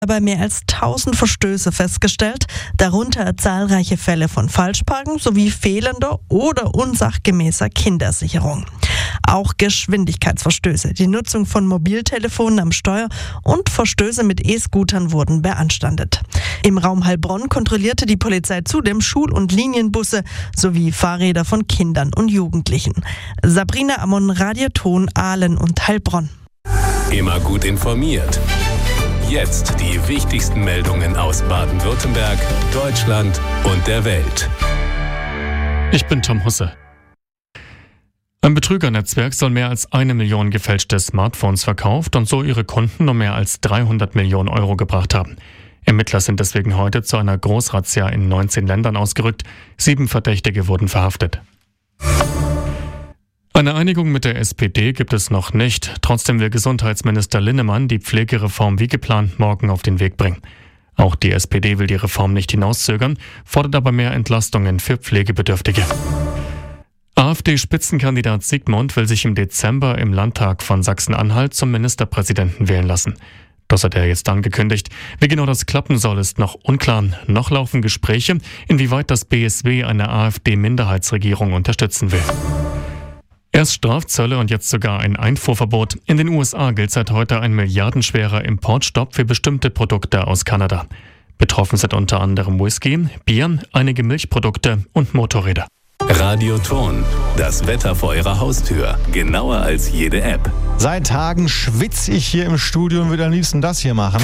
dabei mehr als 1000 Verstöße festgestellt, darunter zahlreiche Fälle von Falschparken sowie fehlender oder unsachgemäßer Kindersicherung. Auch Geschwindigkeitsverstöße, die Nutzung von Mobiltelefonen am Steuer und Verstöße mit E-Scootern wurden beanstandet. Im Raum Heilbronn kontrollierte die Polizei zudem Schul- und Linienbusse sowie Fahrräder von Kindern und Jugendlichen. Sabrina Ammon, Radioton Aalen und Heilbronn. Immer gut informiert. Jetzt die wichtigsten Meldungen aus Baden-Württemberg, Deutschland und der Welt. Ich bin Tom Husse. Ein Betrügernetzwerk soll mehr als 1 Million gefälschte Smartphones verkauft und so ihre Kunden um mehr als 300 Millionen Euro gebracht haben. Ermittler sind deswegen heute zu einer Großrazzia in 19 Ländern ausgerückt. 7 Verdächtige wurden verhaftet. Eine Einigung mit der SPD gibt es noch nicht. Trotzdem will Gesundheitsminister Linnemann die Pflegereform wie geplant morgen auf den Weg bringen. Auch die SPD will die Reform nicht hinauszögern, fordert aber mehr Entlastungen für Pflegebedürftige. AfD-Spitzenkandidat Sigmund will sich im Dezember im Landtag von Sachsen-Anhalt zum Ministerpräsidenten wählen lassen. Das hat er jetzt angekündigt. Wie genau das klappen soll, ist noch unklar. Noch laufen Gespräche, inwieweit das BSW eine AfD-Minderheitsregierung unterstützen will. Erst Strafzölle und jetzt sogar ein Einfuhrverbot. In den USA gilt seit heute ein milliardenschwerer Importstopp für bestimmte Produkte aus Kanada. Betroffen sind unter anderem Whisky, Bier, einige Milchprodukte und Motorräder. Radioton, das Wetter vor Ihrer Haustür. Genauer als jede App. Seit Tagen schwitze ich hier im Studio und würde am liebsten das hier machen.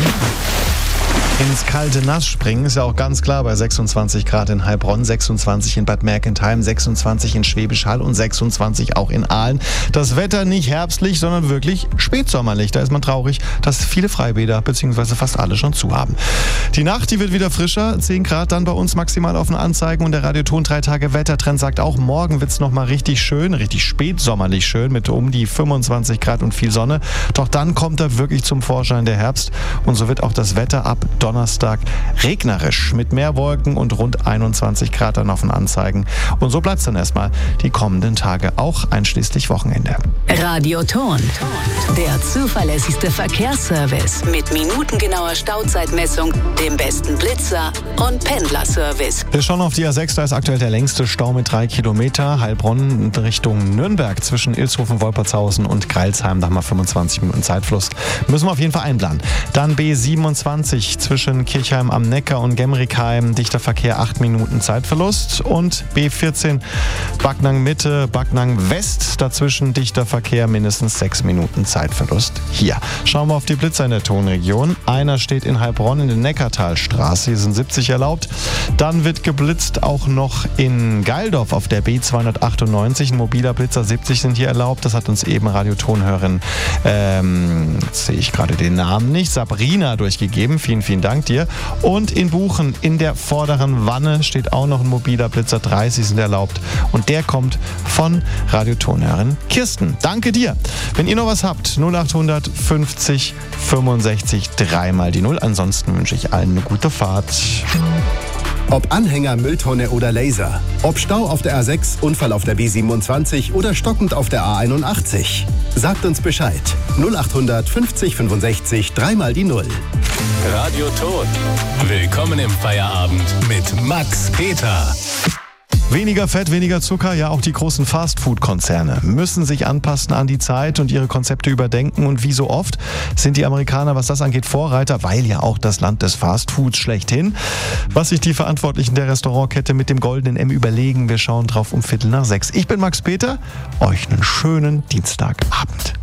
Ins kalte Nass springen, ist ja auch ganz klar bei 26 Grad in Heilbronn, 26 in Bad Mergentheim, 26 in Schwäbisch Hall und 26 auch in Aalen. Das Wetter nicht herbstlich, sondern wirklich spätsommerlich. Da ist man traurig, dass viele Freibäder bzw. fast alle schon zu haben. Die Nacht, die wird wieder frischer, 10 Grad dann bei uns maximal auf den Anzeigen und der Radioton 3 Tage Wettertrend sagt auch, morgen wird es nochmal richtig schön, richtig spätsommerlich schön mit um die 25 Grad und viel Sonne. Doch dann kommt da wirklich zum Vorschein der Herbst und so wird auch das Wetter ab Donnerstag regnerisch mit mehr Wolken und rund 21 Grad dann auf den Anzeigen. Und so bleibt es dann erstmal die kommenden Tage, auch einschließlich Wochenende. Radioton, der zuverlässigste Verkehrsservice mit minutengenauer Stauzeitmessung, dem besten Blitzer und Pendlerservice. Wir schauen auf die A6, da ist aktuell der längste Stau mit 3 Kilometer. Heilbronn in Richtung Nürnberg zwischen Ilshofen, Wolpertshausen und Greilsheim. Da haben wir 25 Minuten Zeitfluss. Müssen wir auf jeden Fall einplanen. Dann B27 zwischen Kirchheim am Neckar und Gemrickheim, dichter Verkehr, 8 Minuten Zeitverlust. Und B14 Backnang Mitte, Backnang West, dazwischen dichter Verkehr, mindestens 6 Minuten Zeitverlust hier. Schauen wir auf die Blitzer in der Tonregion. Einer steht in Heilbronn in der Neckartalstraße, hier sind 70 erlaubt. Dann wird geblitzt auch noch in Geildorf auf der B298, ein mobiler Blitzer, 70 sind hier erlaubt. Das hat uns eben Radiotonhörerin, jetzt sehe ich gerade den Namen nicht, Sabrina durchgegeben. Vielen, vielen Dank dir. Und in Buchen in der vorderen Wanne steht auch noch ein mobiler Blitzer, 30 sind erlaubt. Und der kommt von Radiotonhörerin Kirsten. Danke dir. Wenn ihr noch was habt, 0800 50 65 3 mal die 0. Ansonsten wünsche ich allen eine gute Fahrt. Ob Anhänger, Mülltonne oder Laser. Ob Stau auf der A6, Unfall auf der B27 oder stockend auf der A81. Sagt uns Bescheid. 0800 50 65 3 mal die 0. Radioton. Willkommen im Feierabend mit Max Peter. Weniger Fett, weniger Zucker, ja auch die großen Fastfood-Konzerne müssen sich anpassen an die Zeit und ihre Konzepte überdenken. Und wie so oft sind die Amerikaner, was das angeht, Vorreiter, weil ja auch das Land des Fastfoods schlechthin. Was sich die Verantwortlichen der Restaurantkette mit dem goldenen M überlegen, wir schauen drauf um 5:45. Ich bin Max Peter, euch einen schönen Dienstagabend.